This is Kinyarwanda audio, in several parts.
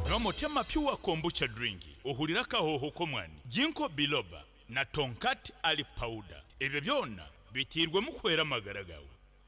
no Motema Pure kombucha drink ohulira kahoho komwani jinko biloba na tonkat ali powder ebyo byonna bitirwe mukwera magaragawo.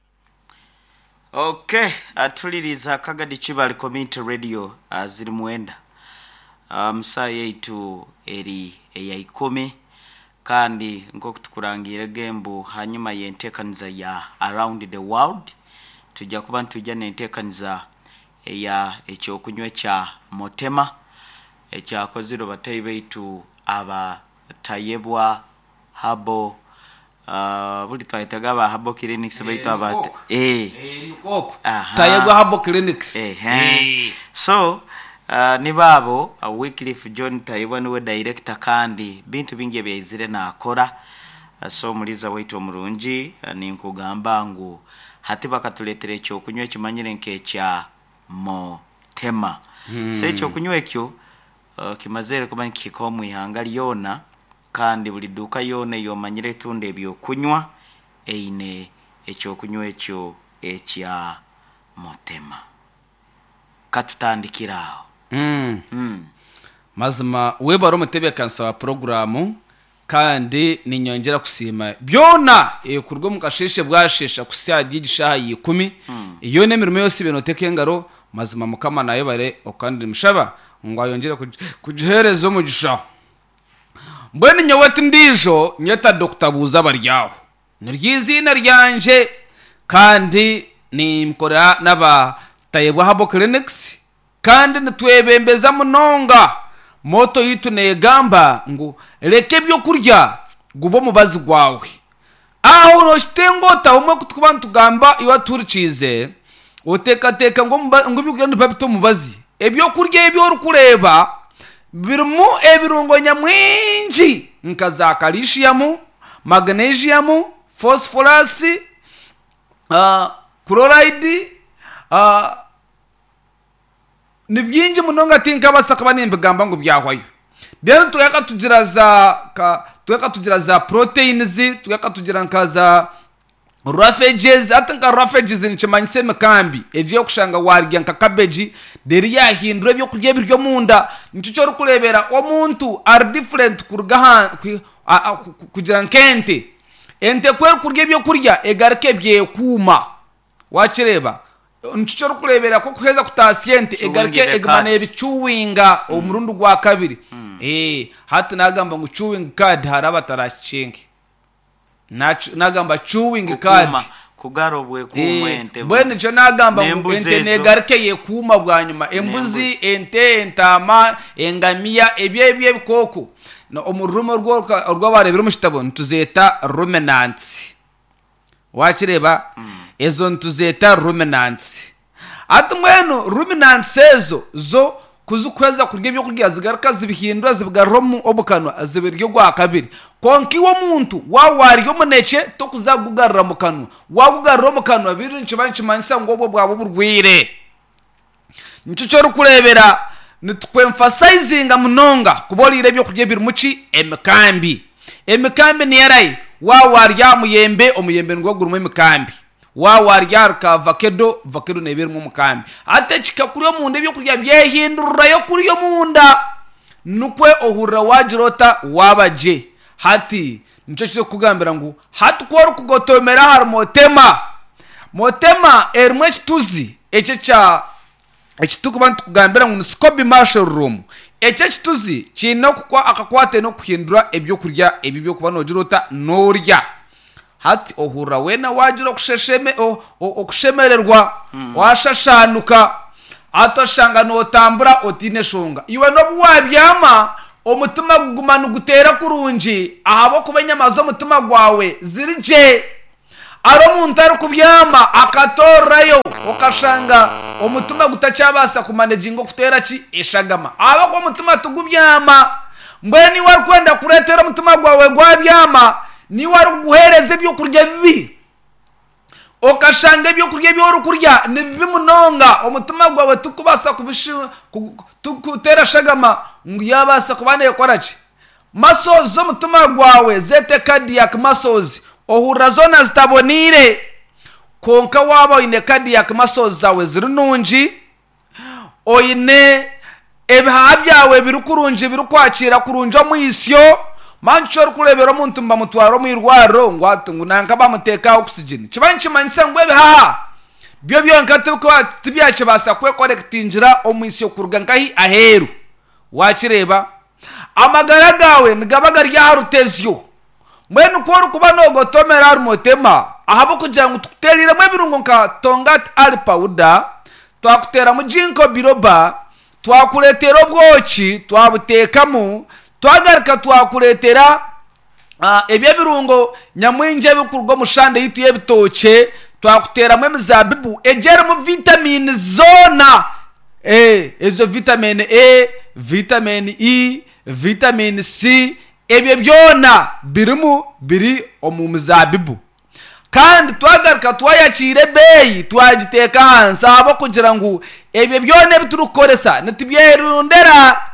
Okay, atuliriza Kagadi Chibali Community Radio ziri muenda musa yaitu eri eya 10 kandi nko kutukurangira gembu hanyuma yentekaniza ya around the world tujja kuba ntujja nentekaniza eya ekyokunywa kya Motema ekyakoziro batayi baitu aba tayebwa habo buli twayitagaba habo clinics baitu aba tayebwa habo clinics so ni babo Wycliffe John Tayebwa niwe director kandi bintu bingi byazire na akora so muliza waitu omurungi ni nkugamba ngo hati bakatuletere cyo kunywa kimanyire nke kya Motema se cyo kunywa ekyo kimazere kuba nkikomu ihanga lyona kandi buli duka yona yomanyire tunde ebyo kunywa eine ekyo kunywa ekyo ekya Motema katutandikiraho mazima webaro mutebe kansaba programu kandi ninyongera kusima byona kurwo mukasheshe bwashesha kusyaji gishaha 10 iyo nemirimo yose binoteke ngaro mazima mukama nayo bare okandi mushaba ngo ayongera kujiherezo mu gishaho mbone nyawati ndijo nyeta Dr. Buza baryaho niryizina ryanje kandi ni mkora naba Tayebwa habo clinics kandi nitwebembeza munonga moto yitu negamba ngo reke byo kurya gubo mubazi gwawe aho no shitengota umwe kutukuba ntugamba iwa turicize oteka ngo bigende babito mubazi ebyo kurya ebyo rukureba birmu ebirungo nyamwinji nkaza calcium magnesium phosphorus chloride ni byinji munonga tinka basaka banembe gamba ngo byahwayo then tuyaka tugira za proteins tuyaka tugira nkaza raffages atanka raffages nchimanyise mekambi eje kushanga warya nka cabbage deri yahindura byo kurya biryo munda nicyo rukurebera omuntu are different kurgaha kugira nkente ente kwe kurya byo kurya egarke bye kuma wakireba nicyo rukurebera ko kuheza kutasiente egarke egmane bichuwinga omurundu gwa kabiri hati nagamba ngo chewing card haraba tarachinge nagamba chewing card kugarobwe kumwente bwene cyo nagamba ngo ente negarke yekuma bwanyuma embuzi ente entama engamiya ebye bikoko no omurumo rw'abarebera mushitabo ntuzeta ruminants wakireba ezo ntuzeta ruminants atumweno ruminants ezo zo kuzukweza kurya byo kurya zigaruka zibihindura zibigaromu obukanwa zibiryo gwa kabiri konki wo muntu wawaryo muneke to kuzagugarra mu kanwa wagugarra mu kanwa biri nchimanisa ngo obwo bwabo burwire nicyo rukurebera nitwemphasizing munonga kubolire byo kurya biri muki emikambi ni yarai wawarya omuyembe ngo gurumo emikambi wawarya ka vakedo nebiri mu mukambi ate chikakuriyo munde byo kurya byehindurura yo kuriyo munda nukwe ohurra wajirota wabaje hati nico cyo kugambira ngo hati ko kugotomera har Motema ermwe tuzi echecha ekitukubantu kugambira ngo scoby mushroom tuzi chino kwa akakwate no kuhindura ebyo kurya ebyo kuba nojirota norya hati ohura wena wajiro kushesheme okushemererwa washashanuka atoshanga notambura otine shonga iwe no bwabyama omutima gugumana gutera kurunji ahabo kubenya mazo mutima gwawe zirije aro muntu ari kubyama akatorayo okashanga omutima gutacabasa kumanejingo kutera ki eshagama aba ko mutima tugubyama mbweni wari kwenda kuretera mutima gwawe gwabyama ni wari guhereze byo kurya bibi okashanga byo kurya byo rukurya ni bimunonga omutima gwawe tukubasa tukutera shagama nguyabasa kubane yakorachi muscles zo mutima gwawe zete cardiac muscles ohura zona zitabonire konka waba ine cardiac muscles zawe zirununji oine ebihaha byawe birukurunje birukwakira kurunja mu isyo mancho rukurebera umuntu mbamutwaro mu irwaro ngo nanka bamuteka oxygen kibanchi manisa ngo ebihaha byo byonka tibyache basa kwe correctingira omu isyo kuruga nkahi aheru wakireba amagara gawe nigabaga rya harutezyo mwene ukora kuba nogotomera ari motema ahabo kugira ngo tuterire mwe birungo nka tongat ali powder twakutera mu jinko biloba twakuletera obwoki twabutekamo twagarika twakuletera ebye birungo nyamwinje bikurwa mushande yitiye bitoke twakutera mwe mizabibu ejere mu vitamin zona ezo vitamin A vitamin E vitamin C ebye byona biri omu mizabibu kandi twagarika twayakire beyi twagiteka hansi abo kugira ngo ebye byone biturukoresa nitibyerondera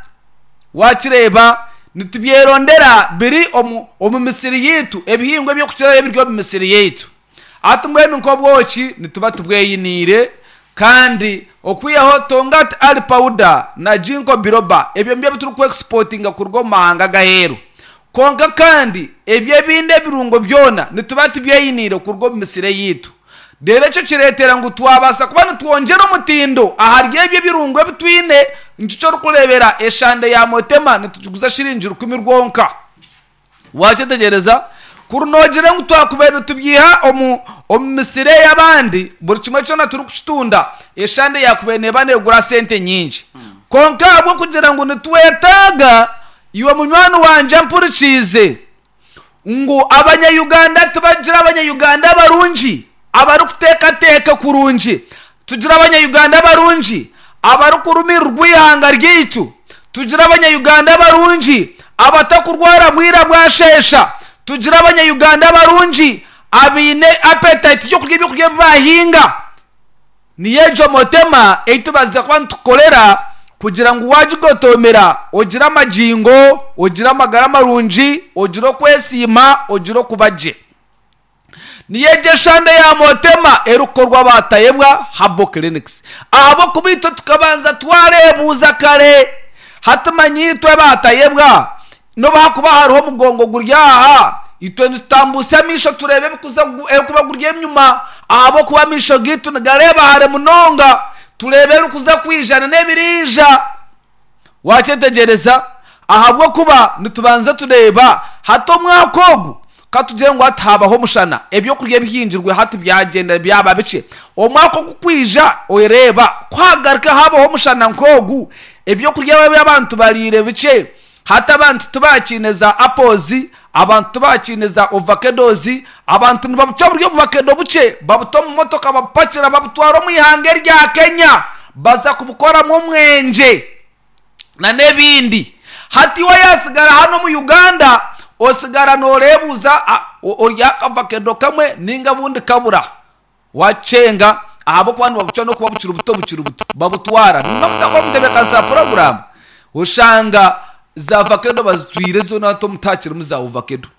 wakireba nitibyerondera biri omu misiri yitu ebihingwe byo kukira ebiryo mu misiri yitu atumwe nuko bwoki nituba tubweyinire kandi okwiyaho tongat ali powder na jinko biloba ebyo mbye bituruko exportinga kurgo mahanga gaheru konka kandi ebye binde birungo byona nituba tubyeyinire kurgo misire yitu dere cyo kiretera ngo twabasa kubana twongera umutindo aharye ebye birungo bitwine ncyo rukurebera eshande ya motema nituguza shirinjira kumirwonka wacetegereza kurunogere ngo twakubera tubyiha omu misire y'abandi buri kimwe cyo naturukushitunda eshande yakubene banegura sente nyinji konka abo kugira ngo nitwetaga iwe munywani wanje mpurikize ngo abanya-Uganda tubagira abanya-Uganda barunji abarukuteka kurunji tugira abanya-Uganda barunji abarukurumira rwihanga ryitu tugira abanya-Uganda barunji abatakurwara bwira bwashesha tugira abanya-Uganda barunji abine appetite yo kurya ibyo kurya bahinga niyejo motema eitubaza kwa ntukolera kugira ngo wajigotomera ogira amajingo ogira amagara marunji ogira kwesima ogira kubaje niyeje shande ya motema erukorwa batayebwa habo clinics abo kubito tukabanza twarebuza kare hatumanyitwe batayebwa no bakuba hariho mugongo guryaha itwe tutambuse misho turebe bikuza kuba gurye myuma abo kuba misho gitu ngareba hare munonga turebe rukuza kwijana nebirija wacetegereza ahabwo kuba nitubanza tureba hato mwakogu katugire ngo atabaho mushana ebyo kurya bihinjirwe hati byagenda byaba bice omwako kukwija oyereba kwagarika habaho mushana nkogu ebyo kurya by'abantu barire bice hata abantu tubakineza apples abantu tubakineza avocados abantu nibabuca buryo avocado buce babuto mu motoka bapakira babutwara mu ihange rya Kenya baza kubukora mu mwenje na nebindi hati wayasigara hano mu Uganda osigara norebuza orya avocado kamwe ninga bundi kabura wacenga abo kwandu babuca no kuba bucira buto babutwara nimba mutebeka za program ushanga za avocado bazitwire zo nato mutakira mu za avocado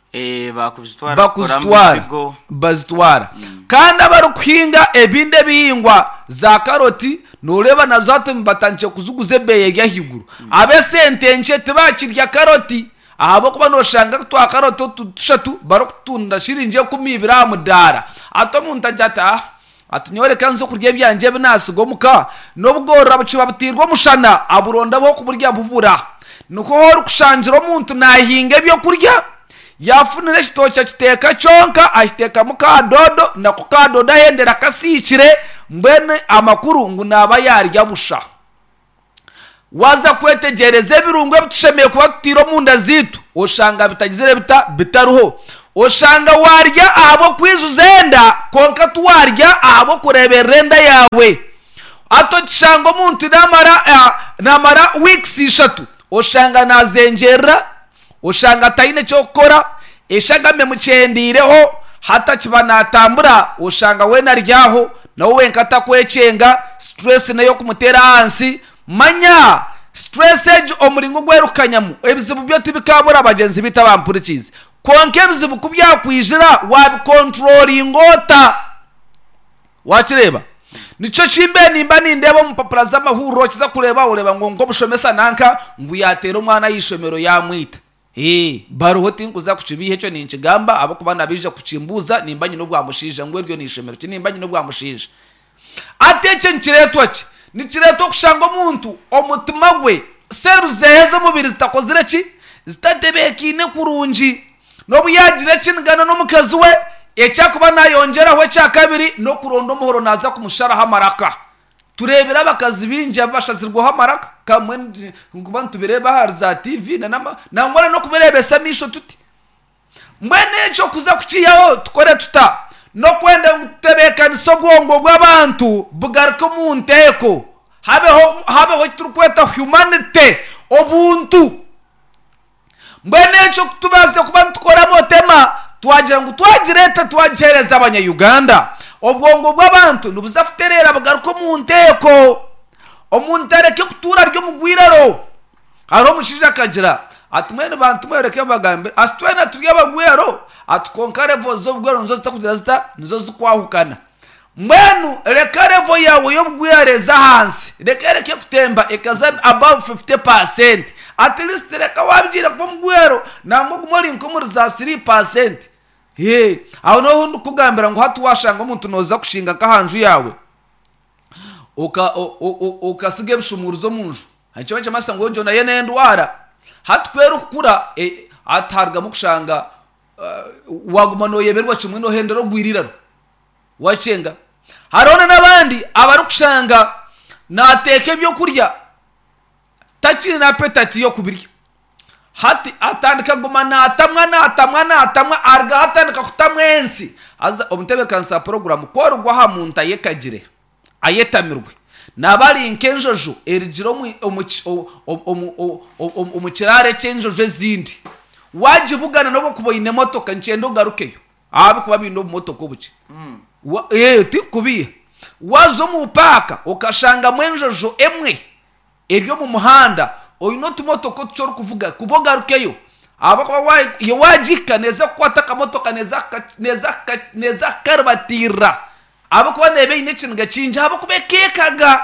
bazitwara kandi abarukwinga ebinde bihingwa za karoti noreba nazo hate mbatanje kuzuguze beye ya higuru abe sentenche tibakirya karoti ahabo kuba noshanga twa karoti tushatu barokutunda shirinje kumibira mudara ato muntajata atunyore kanzo kurya byanje binasigo muka nobwora buciba butirwa mushana aburonda bo kuburya bubura nuko hori kushanjira umuntu nahinga byo kurya yafunire shitocha kiteka chonka ashiteka mukadodo na kukadodo ahendera kasikire mbene amakuru ngo naba yarya busha waza kwetegereza birungwe bitushemeye kuba tutiro munda zitu oshanga bitagizere bitaruho oshanga warya abo kwizuzenda konka tuwarya abo kureberenda yawe ato chango muntu namara weeks 3 oshanga nazenjera oshanga taine chokora eshagame mucendireho hata kibanatambura oshanga we naryaho nawe wenkata kwecenga stress nayo kumutera hansi manya stress edge omuringo gwerukanyamu ebizibu byo tibikabura abagenzi bitabampurikize konke ebizibu kubyakwijira wabi controlling ota wakireba nico chimbe nimba nindeba mu papura z'amahuro kiza kureba ureba ngo bushomesa nanka ngo yatera umwana yishomero yamwita baruho tinkuza kucibihe cyo ninkigamba abo kubana bije kucimbuza nimba nyino bwamushije ngo eryo nishomero nimba nyino bwamushije ateke nkireto ki nikireto kushanga umuntu omutima gwe seruzehezo mubiri zitakozire ki zitadebekine kurungi no buyagire kingana no mukazi we ecyakuba nayongeraho cya kabiri no kurondo muhoro naza kumusharaho amaraka turebera abakazi binje bashazirwaho amaraka kamwe nguba ntubireba har za TV nangora no kubirebesa misho tuti mwene cyo kuza kuciyaho tukore tuta no kwenda gutebekana isogongwo bw'abantu bugaruka mu nteko habeho turukweta humanity obuntu mwene cyo tubaze kuba tukoramo tema twagira ngo twagireta twagereza abanya-Uganda obwongo bw'abantu nubuzafuterera bagaruka mu nteko omuntu areke kutura ryo mugwiraro haro mushija kagira atumene bantu mwereke bagambe astwena turya bagwiraro atukonkare vozo bwero nzo zitakugira zita nizo zikwahukana mwenu reka revo yawe yo bwirareza hansi reke kutemba ekaza above 50%. At least reka wabyira kwa mgwero nango kumuri nkumuri za 3%. Aho no hundu kugambira ngo hatu washanga umuntu noza kushinga kahanju yawe ukasige bishumuruzo munju hacho cyamasa ngo njo naye nendwara hatweru kukura atarga mukushanga waguma no yeberwa kimwe no hendero gwiriraro wacenga harona nabandi abari kushanga nateke byo kurya takiri na petati yo kubirya hati atandika guma natamwa arga hatandika kutamwensi aza omutebe kansa program korugwa ha munta yekagire ayetamirwe nabari inkenjojo erigiro omukirare cyenjojo zindi wajibugana no kuboyine motoka ncendo garukeyo abe kuba bindo motoka buki tikubiye wazo mu paka ukashanga mwenjojo emwe eryo mu muhanda oyino tumotoko cyo kuvuga kubogarukeyo aba kuba wajika neza kwataka motoka neza karbatira aba kuba nebe inekinga cinja aba kubekekaga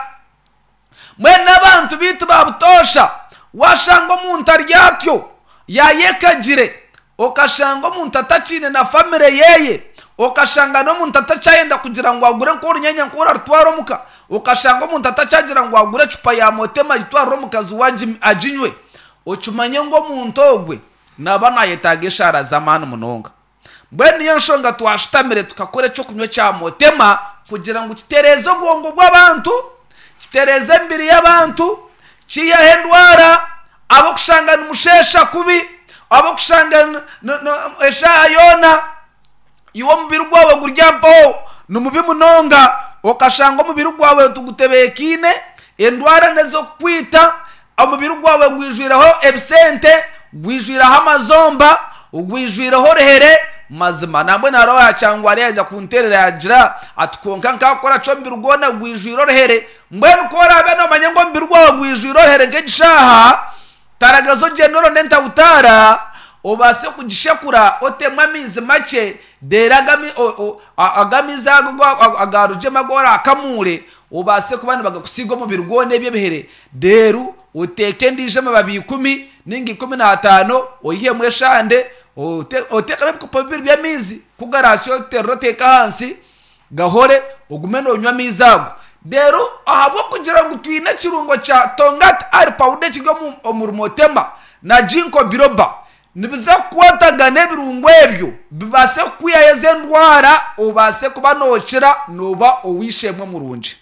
mwene abantu bitu babutosha washanga umuntu aryatyo yayekagire ukashanga umuntu atacine na family yeye ukashanga no umuntu atacayenda kugira ngo agure nkuru nyanya nkuru artwaro muka ukashanga umuntu atacagira ngo agure cupa ya motema gitwaro mukazi waji ajinywe ucumanye ngo umuntu ogwe nabana yetageshara zamana munonga bweni yanshonga twashitamire tukakore cyo kunywe cya motema kugira ngo kiterezo bwongo bw'abantu kitereze mbiri y'abantu kiya hendwara abo kushanga numushesha kubi abo kushanga esha yona iwo mubiri gwawe guryampo numubi munonga ukashanga umubiri gwawe tugutebekine endwara nezo kwita umubiri gwawe gwijwiraho ebsente gwijwiraho amazomba ugwijwiraho rehere mazima nabwe naro yacangwa ari yaja kunterera yagira atukonka nkakora cyo mbiri gona gwijwiro rehere mbene ukora beno manyengo mbiri gwawe gwijwiro rehere ngegishaha taragazo genero nenta utara obase kugishekura otemwa mizi make deragami agamiza agaruje magora akamure obase kubana bagakusigo mu birugone byebehere deru uteke ndije mababi 10 ningi 15 oyihe mweshande oteka bikopabiri bya mizi kugarasyo teroteka hansi gahore ogumeno onywa mizago deru ahabo kugira ngo twine kirungo cha tongat ari powder kigo mu rumotema na jinko biroba nibiza kwataga nebirungo ebyo bibase kwiyayeze ndwara obase kuba nokira noba owishemwe murunji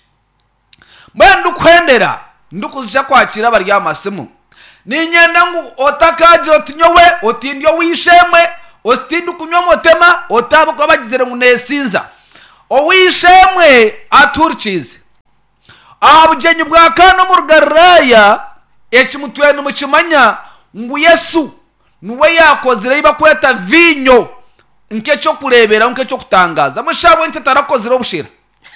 mwendu kwendera ndukuzisha kwakira bari amasimu ninyenda ngo otakaje otinyowe otindyo wishemwe ostindu kunywa motema otabo kwa bagizere ngo nesinza owishemwe aturchize abujenyi bwa kano mu rugaraya ekimutwe no mukimanya ngo Yesu nuwe yakozire iba kweta vinyo nke cyo kurebera nke cyo kutangaza mushabo nte tarakozire obushira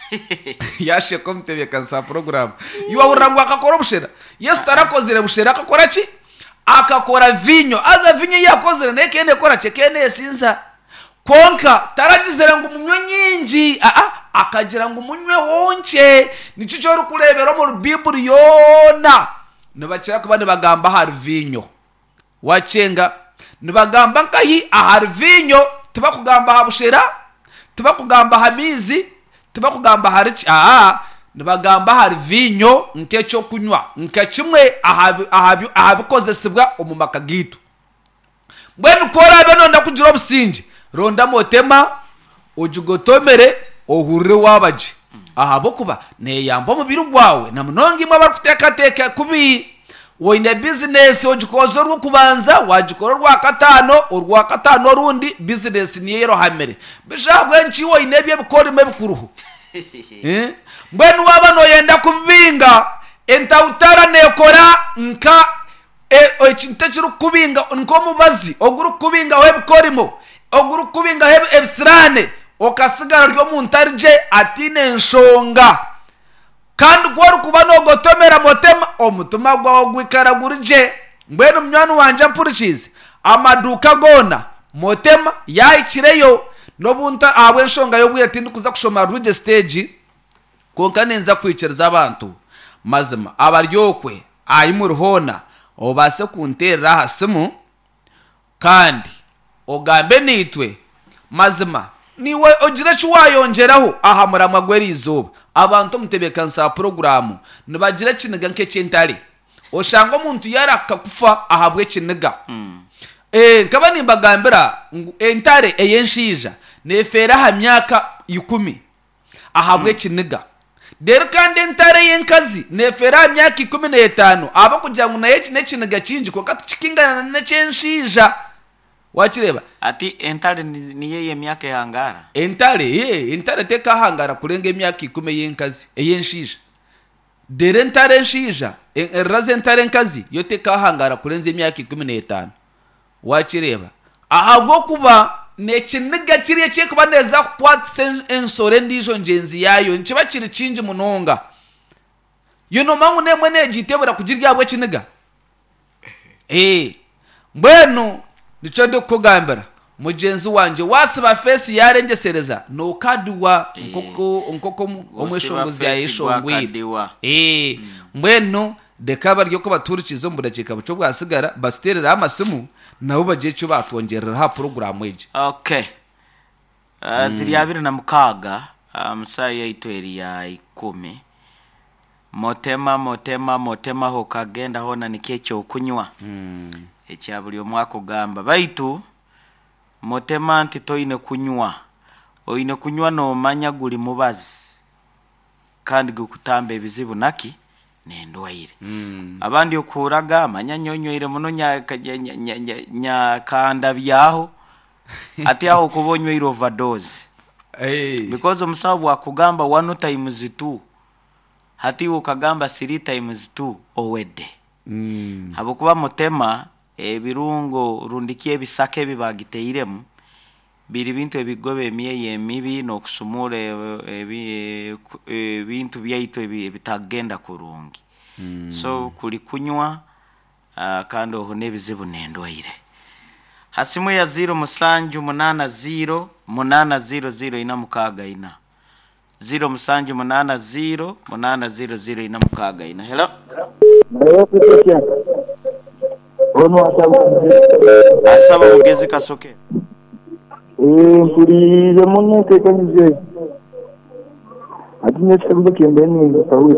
yashe komtebe kansa program yuwa urangwa akakora obushira Yesu tarakozire bushira akakora ki akakora vinyo aza vinyo yakozire nekene kora chekene sinza konka taragizera ngo umunywe nyinji akagira ngo umunywe wonke nico cyo rukurebera mu Bible yona nabakira kubane bagamba hari vinyo wacenga nibagamba nkahi ahari vinyo tuba kugamba habushera tuba kugamba hamizi tuba kugamba hari nibagamba hari vinyo nkecho kunywa nkachimwe ahabikozesibwa omumaka gitu mbwenu ukora beno ndakugira obusingi ronda motema ojugotomere ohurire wabaje ahabo kuba neyamba omubiri gwawe na munongi imwe abakutekateka kubi woine business ojikozo rwo kubanza wajikoro rwa katano rundi business niyero hamere bishabwe nchi woine bye bikora me bikuruhu mbwenu waba no yenda kubinga enta utara nekora nka ekintekiru kubinga nko mubazi oguru kubinga webkorimo oguru kubinga ebisirane okasigara ryo muntarije atine nshonga kandi gwari kuba no gotomera motema omutuma gwawo gwikaragurije mbwenu mnywana wanje mpurikize amaduka gona motema yayikireyo no bunta abwe nshonga yo bwetindi kuza kushoma ruje stage konka nenza kwiciriza abantu mazima abaryokwe ayimuruhona obase kunterera hasimu kandi ogambe nitwe mazima niwe ogira cyo wayongeraho ahamura magweri izuba abantu mutebeka nsa programu nibagira kiniga nke cyentare oshanga umuntu yarakakufa ahabwe kiniga kaba nimbagambira entare eyenshija nefera ha myaka 10 ahabwe kiniga dere kandi entare yenkazi nefera ha myaka 15 aba kugira ngo naye kiniga kinji ko katikingana na cyenshija wakireba ati entare niye myaka hangara entare teka hangara kurenge myaka 10 yenkazi eyenshija dere entare nshija eraze entare nkazi yo teka hangara kurenze myaka 15 wakireba ahabwo kuba nekiniga kiriye cye kuba neza kwatse ensore ndijo ngenzi yayo nkiba kiri kinji munonga yuno mangu nemwe negitebura kugirya bwe kiniga mbwenu nico ndikugambira mugenzi wanje wasiba face yarengesereza no kaduwa nkoko omweshongozi yayishongwira mbwenu dekaba ryo ko baturikizo mbudakika buco bwasigara basuterera amasimu nabo bagiye cyo batwongerera ha program eje ziri yabiri na mukaga musaye yitweri ya 10 motema ho kagenda hona nikecyo kunywa ekyabuli omwako gamba baitu motema nti toine kunywa oine kunywa no manya guli mubazi kandi gukutamba ebizibu naki nendwaire abandi okuraga amanya nyonyoire muno nya kanda byaho ati aho kubonywe iro overdose because omusabu akugamba 1 times 2 hati ukagamba 3 times 2 owede habo kuba motema ebirungo rundikiye bisake bibagiteiremu biri bintu ebigobe emiye mibi no kusumure bintu byaitu bitagenda kurungi so kuli kunywa kandi ho nebizibu nendwaire hasimu ya 0 ina mukaga ina 0 ina mukaga ina hello asaba ugezi kasoke kurize munye tekanize adine tsabuze kembeni tawu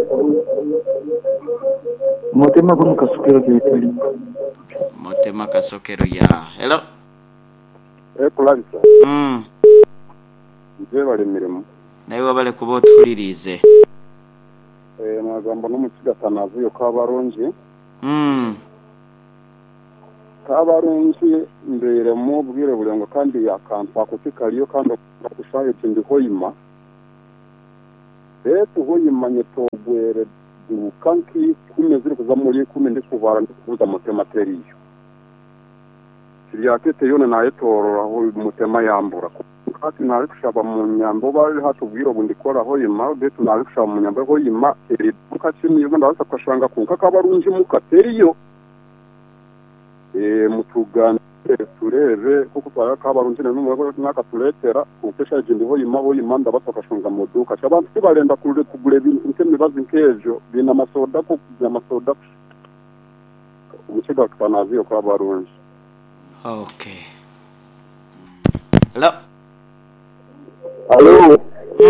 motema kuno kasokero kitali motema kasokero ya hello kulanisa nje bali mirimo nayo bale kubotulirize magambo n'umukigatanazo yo kabaronje kabaronje mbere mu bwire burengo kandi yakampa kutikaliyo kandi kushaye tindi hoyima hoyima nyetogwere dukanki kumezire kuzamuri kumende kuvara ndikuza motema teriyo siriyatete yone naye torora ho mutema yambura kati nari kushaba mu nyambo bari hatubwira bundi kora hoyima betu nari kushaba mu nyambo hoyima eri dukachimi yona ndasa kwashanga kunka kabarunje mu kateriyo mutugana turebe kuko twara kabaruntine n'umwe n'akaturetera ukesha jindi ho yima ndabasokashunga mu duka abantu kibarenda kugura ibintu nk'imibazi nkejo bina masoda ko amasoda umukiga twanaziyo kwa barunji. Okay. Hello. Hello.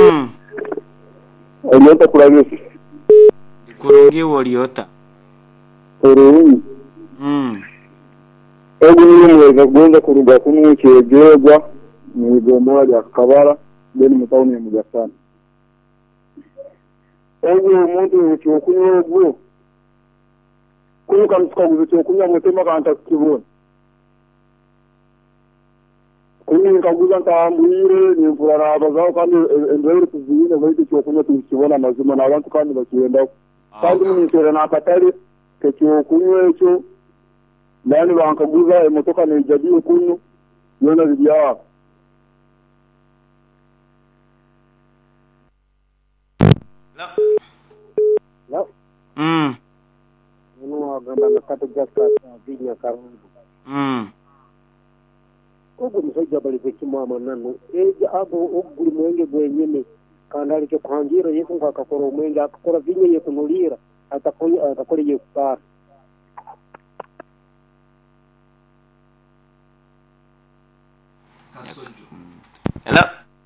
Oyota kuragisi. Kurungi woliota. Kurungi. Ego ni mweza gwenda kuruga kumwikegegwa mu igombo rya Kabara bene mutawuni mu Gasana. Ego umuntu cyokunyegwo kuruka mutwaguze cyokunya mutema kanta kibona. Kuni kaguza tambwire ni mvura abazaho kandi endere tuzine bahite cyokunya tubikibona amazima n'abantu kandi bakiyenda. Kandi mwitera nakatari cyokunywe cyo nani bankaguza emotoka nejadiye kunyu yona bijya la no agamba nakata jaka binya karundu ugu msajja bali kimama nanu eja abo uguli mwenge gwenyene kandali ke kwangira yesu ngakakora umwenge akakora vinye yekunulira atakora yekupara. Hello.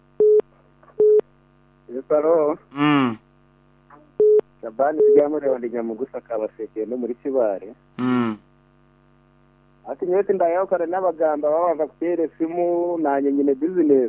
Yesaro. Kabani sijamure wandinya kabaseke no muri kibare. Ati nyete ndayo kare n'abagamba babaza kutere simu nanye nyine business.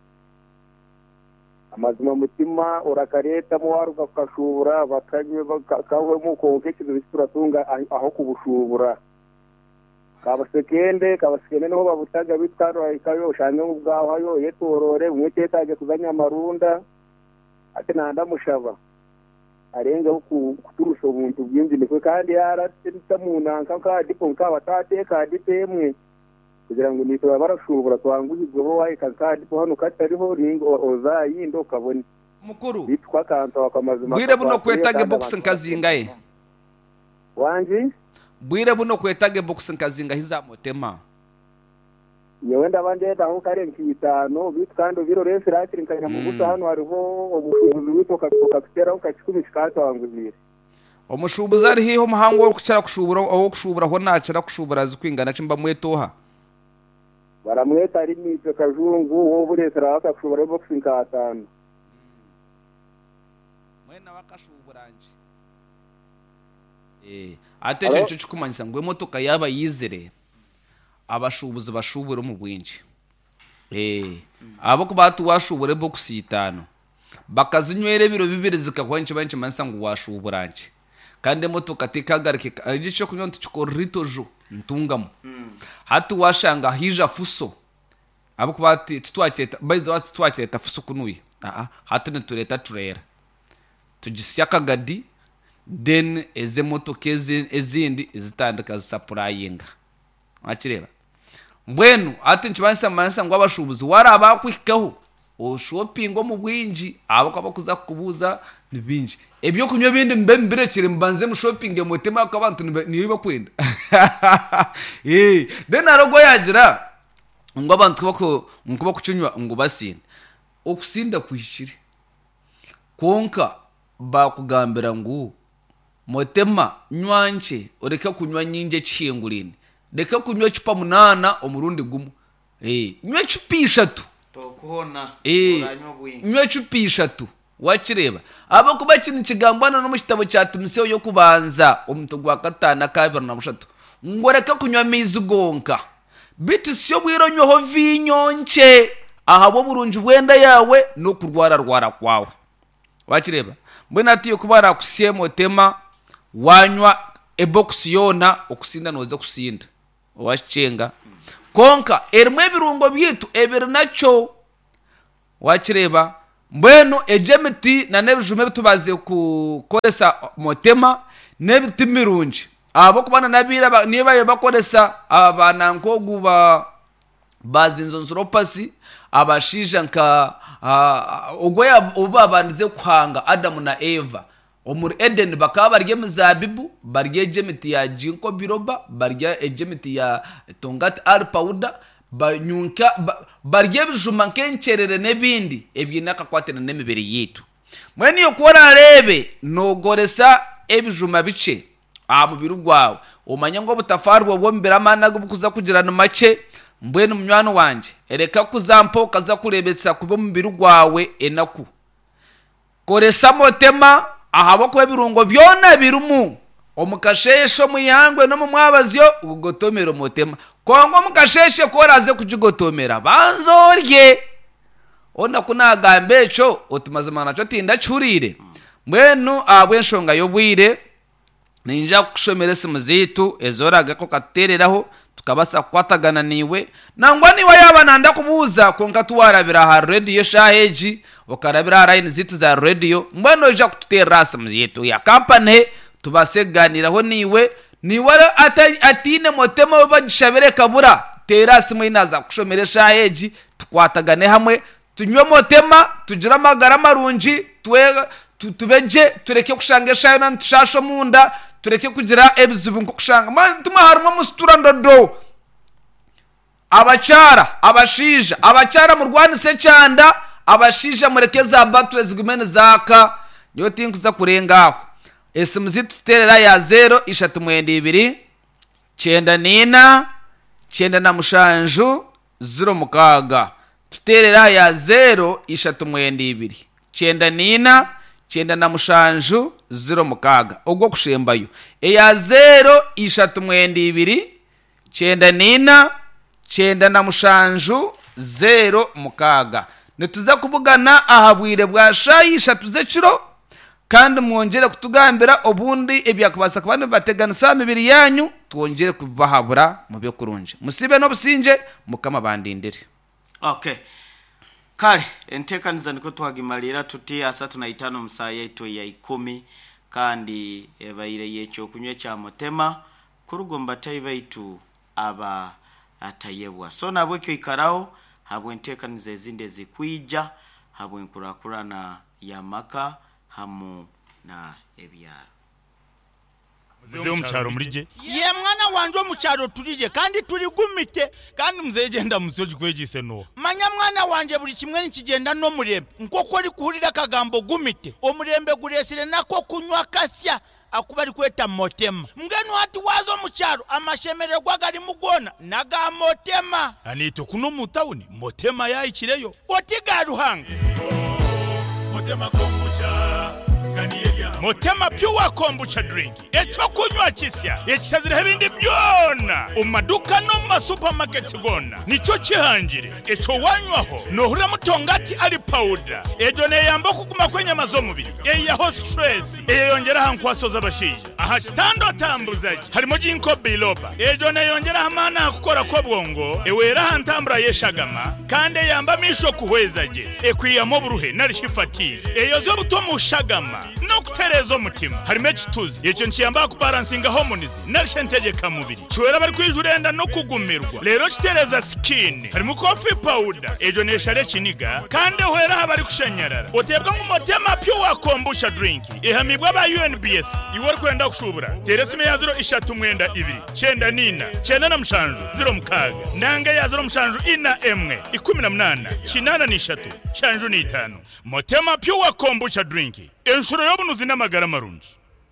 Amazima mutima urakareta mu waruka kashubura bakanywe bakawe mu konke kizo bituratunga aho kubushubura. Kabasekende niho babutaga bitwaro ikayo shange ubwaho ayo yetorore umwetetaje kuzanya amarunda ati nanda mushaba arenga kuturusha ubuntu bwinji niko kandi yaratita munanka kandi ponka batate kandi temwe kugira ngo nito barashubura twanguzizwe bo wayi kandi hano katariho ringo ozayindo kabone mukuru bitwa kanta wakamazima bwire buno kwetage box nkazingaye wanji bwire buno kwetage box nkazinga hizamotema yewenda abandi daho kare nkitano bitwando biro rese rakiri nkanya mu gusa hano hariho ubushubuzi witoka kutera ukakikumi kikata wanguzire omushubuzi ari hiho muhango wo kucara kushubura aho kushubura ho nakira kushubura zikwingana cimba mwetoha baramweta ari mitwe kajungu wo burese raka kushubura box nkatano mwena wakashuburanje ateje cyo kumanyisa ngo imotoka yaba yizere abashubuzi bashubura mu bwinji abo kubatu washubure box 5 bakazinywere biro bibiri zikakwanche banche mansa ngo washuburanje kandi imotoka tikagarike igice kunywa tukoritojo ntungamo hatu washanga hija fuso abo kubati tutwaketa bayiza wati tutwaketa fuso kunuye hatu netureta turera tugisya gadi then eze motoka ezindi zitandika zisapurayinga akireba mbwenu ati nchibansa mansa ngo abashubuzi waraba kwikaho o shopping mu bwinji abo kabakuza kubuza nibinji ebyo kunywa bindi mbembirekire mbanze mu shopping mutema akabantu niba kwenda then arogo yagira ngo abantu bako kucunywa ngo basine okusinda kwishire konka bakugambira ngo motema nywanje oreka kunywa nyinje cingurine deka kunywa chupa 8 omurundi gumu nywa chupa 3 tokuhona uranywa bwingi nywa chupa 3 wakireba abo kuba kintu kigambana no mu kitabo cya Timotheo yo kubanza omuntu gwa 5 na 2 ngo reka kunywa mizi gonka biti syo bwironyweho vinyonche ahabo burunji bwenda yawe no kurwara kwawe wakireba mbona atiyo kubara kusiemo tema wanywa ebox yona okusinda noza kusinda washenga konka erimwe birungo byitu ebiri nacho wakireba mbweno ejemiti na nebijume bitubaze kukoresa motema nebiti mirunji abo kubana nabira niba bakoresa abana nkogu bazinzo nsoropasi abashija nka ogoya obabandize kwanga Adam na Eva omuri Eden bakaba barya muzabibu barya ejemiti ya jinko biloba barya ejemiti ya tongati al powder banyunka barya bijuma nkencherere nebindi ebyinaka kwatena nemibiri yitu mwene yo kora rebe nogoresa ebijuma bice mubiri gwawe umanya ngo butafarwa bwo mbere amana gukuza kugirana make mbwene munywano wanje ereka kuzampo kaza kurebetsa kubo mubiri gwawe enaku koresa motema ahaboko ebirungo byona birumu omukashesho muyangwe no mumwabazyo ugotomero motema kongo mukasheshe koraze kujigotomera banzorye ona kunagambe echo otumazimana cyo tinda churire mwenu abwenshonga yobwire ninja kushomera simu zitu ezoraga ko katereraho tukabasa kwatagana niwe nangwa niwe yabana ndakubuza konka tuwarabira ha radio shaheji okarabira line zitu za radio mbano ija kututera simu zitu ya company tubaseganiraho niwe atine motema bagishabere kabura tera simu inaza kushomera shaheji tukwatagane hamwe tunywe motema tugira amagara marunji tubeje tureke kushangesha na tushasho munda tureke kugira ebizubu nko kushanga tuma harimo mustura ndodo abachara mu Rwanda cyanda abashija murekeza battle zigumene zaka nyo tinkuza kurengaho esimuzi tuterera ya 0 3 9 na mushanju 0 mukaga tuterera ya 0 3 9 9 na mushanju 0 mukaga ogwo kushembayo eya 0 3 9 na mushanju 0 mukaga nituza kubugana ahabwire bwa shayisha tuzeciro kandi mwongere kutugambira obundi ebyakubasa kubana bateganisa mibiri yanyu twongere kubahabura mu byo kurunje musibe no businje mukama bandindire. Okay. Kale entekaniza niko twagimalira tuti asa tunaitano musaya ito ya 10 kandi ebaire yecho kunywe kya motema kurugomba taibaitu aba atayebwa so nabwe kyo ikarao habwe entekaniza ezinde zikwija habwe nkurakurana ya maka hamu na ebyaro mzee umcharo murije ye mwana wanje omucharo turije kandi turi gumite kandi mzee genda musoji kwegise no manya mwana wanje buri kimwe nikigenda no murembe nkoko ari kuhurira kagambo gumite omurembe guresire nako kunywa kasya akuba ari kweta motema mgenu hati wazo mucharo amashemererwa gari mugona naga motema anito kuno mutawuni motema yayikireyo otiga ruhanga motema kombucha motema pure kombucha drink echo kunywa kisya ekizire ebindi byona umaduka no ma supermarket gona nico kihangire echo wanywaho nohura mutongati ali powder ejo ne yamba kuguma kwenya mazomubiri eyaho stress eyongera hankwasoza abashije aha kitando tambuzaje harimo jinko biloba ejo ne yongera hamana akukora ko bwongo ewera hantambura yeshagama kandi yamba misho kuhwezaje ekwiyamo buruhe narishifatire eyozo butomu shagama no kuterezo mutima harimo ekituzi yecho nkiyamba kubalansinga hormones narishentegeka mubiri chwera bari kwijurenda no kugumirwa lero kitereza skin harimo coffee powder ejo neshare kiniga kandi hwera habari kushanyarara otebwa mu motema pure kombucha drink ehamibwa ba UNBS iwor kwenda kushubura teresime ya 0 na mushanju 0 mukaga nanga ya 0 mushanju ina emwe 18 chinana ni 3 shanju ni 5 motema pure kombucha drink enshuro yobunuzi n'amagara marunji.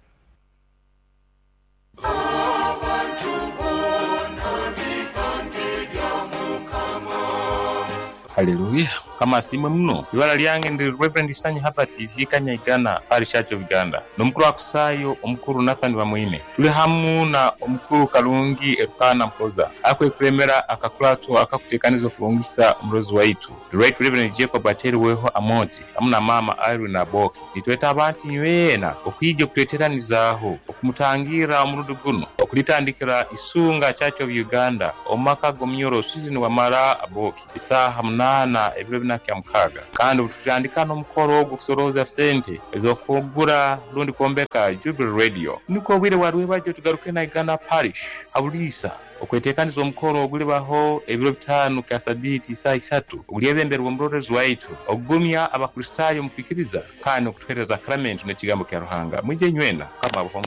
Haleluya. Kama simwe mno ibara lyange ndi Reverend Sanyi hapa TV Kanyagana Parish Church of Uganda nomukuru akusayo omukuru Nathan Bamwine tuli hamu na omukuru Kalungi Elkana Mpoza akwe kuremera akakulatu akakutekanizo kulungisa murozi waitu Right Reverend Jacob Ateri weho Amoti amuna mama Irene na Boki nitweta abantu yena okwije kuteteranizaho okumutangira murudu guno okulitandikira isunga Church of Uganda omaka gomnyoro season wa mara Aboki isaha 8 ebiro kya mukaga kandi utandika no mukoro gusoroza sente ezokugura rundi kombeka Jubilee Radio niko bwire warwe baje tugaruke na Uganda Parish abulisa okwetekaniza omukolo ogulibaho ebiro 5 ka sabiti saa 3 ogulyebemberwa omulorezi waitu ogumya abakristaayo mukikiriza kandi okutuhereza sakramenti n'ekigambo kya Ruhanga mwije nywena kama